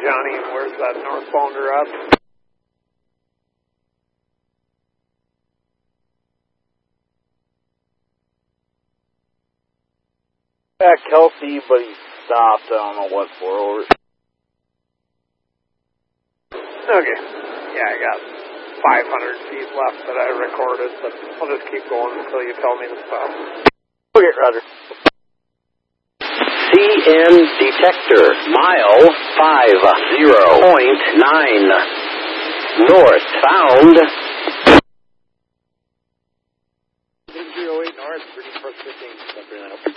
Johnny, where's that northbounder at? Back Kelsey, but he stopped. I don't know what for. Over. Okay. Yeah, I got 500 feet left that I recorded, but I'll just keep going until you tell me to stop. Okay, Roger. CN detector, mile 50.9. North, found. 808 north, 3415.